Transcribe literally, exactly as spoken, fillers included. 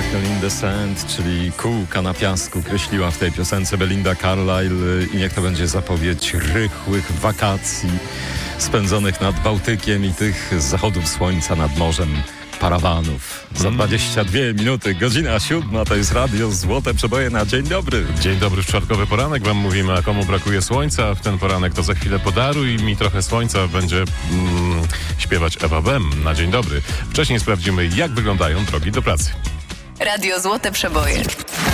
Bicycle in the Sand, czyli kółka na piasku, kreśliła w tej piosence Belinda Carlisle i niech to będzie zapowiedź rychłych wakacji spędzonych nad Bałtykiem i tych zachodów słońca nad morzem parawanów. Za dwadzieścia dwie minuty, godzina siódma, to jest Radio Złote Przeboje na dzień dobry. Dzień dobry, w czwartkowy poranek wam mówimy, a komu brakuje słońca w ten poranek, to za chwilę podaruj mi trochę słońca, będzie mm, śpiewać Ewa Bem na dzień dobry. Wcześniej sprawdzimy, jak wyglądają drogi do pracy. Radio Złote Przeboje.